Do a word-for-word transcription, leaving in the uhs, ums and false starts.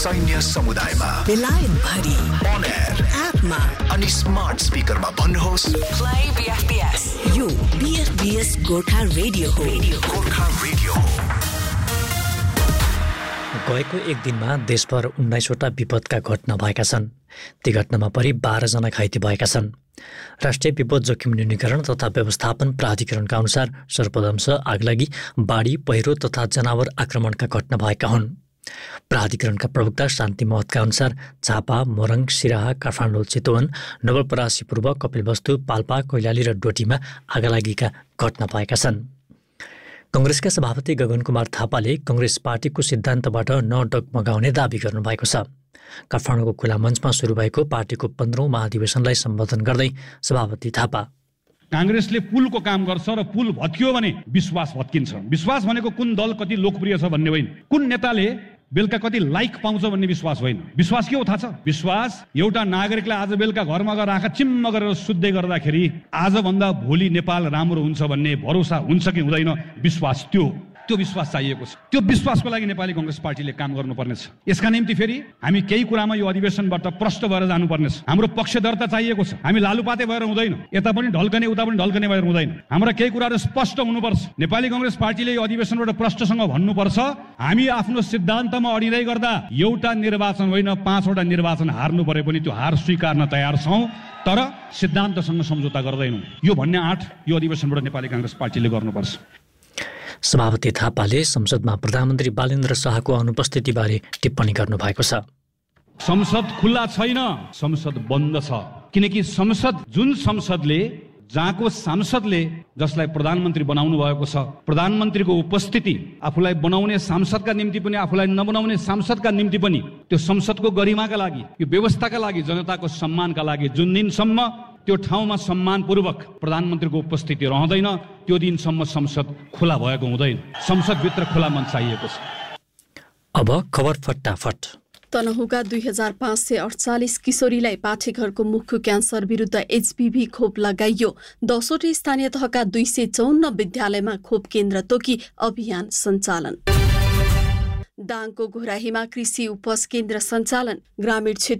सैन्य समुदायमा, बेलायत भरि, on air, एपमा अनि स्मार्ट स्पिकरमा भन्नुहोस् प्ले बीएफबीएस। यो बीएफबीएस गोर्खा रेडियो हो। गोर्खा रेडियो हो। गएको एक दिनमा देशभर उन्नाइसवटा विपदका घटना भएका छन्। ती घटनामा परि बाह्रजना घाइते भएका छन्। राष्ट्रिय विपद जोखिम न्यूनीकरण तथा व्यवस्थापन प्राधिकरणका अनुसार सर्पदंश, आगलागी, बाढी, पहिरो तथा जनावर आक्रमणका घटना भएका हुन्। प्राधिकरणका प्रवक्ता शान्ति महतका अनुसार झापा, मोरङ, सिराहा, काठमाडौँ, चितवन, नवलपरासी पूर्व, कपिलवस्तु, पाल्पा, कैलाली र डोटीमा आगलागीका घटना भएका छन्। कङ्ग्रेसका सभापति गगन कुमार थापाले कङ्ग्रेस पार्टीको सिद्धान्तबाट नडगमगाउने दावी गर्नुभएको छ। काठमाडौँको खुला मञ्चमा सुरु भएको पार्टीको पन्ध्रौं महाधिवेशनलाई सम्बोधन गर्दै सभापति थापा, काङ्ग्रेसले पुलको काम गर्छ र पुल भत्कियो भने विश्वास भत्किन्छ। विश्वास भनेको कुन दल कति लोकप्रिय छ भन्ने होइन, कुन नेताले बेलुका कति लाइक पाउँछ भन्ने विश्वास होइन। विश्वास के हो थाहा छ? विश्वास एउटा नागरिकलाई आज बेलुका घरमा गएर आँखा चिम्म गरेर सुत्दै गर्दाखेरि आजभन्दा भोलि नेपाल राम्रो हुन्छ भन्ने भरोसा हुन्छ कि हुँदैन, विश्वास त्यो त्यो विश्वास चाहिएको छ। त्यो विश्वासको लागि नेपाली कङ्ग्रेस पार्टीले काम गर्नुपर्नेछ। यसका निम्ति फेरि हामी केही कुरामा यो अधिवेशनबाट प्रष्ट भएर जानुपर्नेछ। हाम्रो पक्षधरता चाहिएको छ। हामी लालुपाते भएर हुँदैन, यता पनि ढल्कने उता पनि ढल्कने भएर हुँदैन। हाम्रा केही कुराहरू स्पष्ट हुनुपर्छ। नेपाली कङ्ग्रेस पार्टीले यो अधिवेशनबाट प्रष्टसँग भन्नुपर्छ, हामी आफ्नो सिद्धान्तमा अडिँदै गर्दा एउटा निर्वाचन होइन पाँचवटा निर्वाचन हार्नु परे पनि त्यो हार स्वीकार्न तयार छौँ, तर सिद्धान्तसँग सम्झौता गर्दैनौँ। यो भन्ने आँट यो अधिवेशनबाट नेपाली कङ्ग्रेस पार्टीले गर्नुपर्छ। सभापति थापाले संसदमा प्रधानमन्त्री बालेन्द्र शाहको अनुपस्थितिबारे टिप्पणी गर्नुभएको छ। संसद खुल्ला छैन, संसद बन्द छ। किनकि संसद, जुन संसदले, जहाँको सांसदले जसलाई प्रधानमन्त्री बनाउनु भएको छ, प्रधानमन्त्रीको उपस्थिति आफूलाई बनाउने सांसदका निम्ति पनि आफूलाई नबनाउने सांसदका निम्ति पनि त्यो संसदको गरिमाका लागि, यो व्यवस्थाका लागि, जनताको सम्मानका लागि जुन दिनसम्म त्यो ठाउँमा सम्मानपूर्वक प्रधानमन्त्रीको उपस्थिति रहँदैन त्यो दिनसम्म संसद खुला भएको हुँदैन। संसदभित्र खुला मन चाहिएको छ। अब खबर फटाफट। तनहुँका दुई हजार पाँच सय अडचालिस किशोरीलाई पाठेघरको मुखको क्यान्सर विरुद्ध एचपीभी खोप लगाइयो। दसवटै स्थानीय तहका दुई सय चौन्न विद्यालयमा खोप केन्द्र तोकी अभियान सञ्चालन। दाङको घोराहीमा कृषि उपज केन्द्र सञ्चालन। ग्रामीण क्षेत्र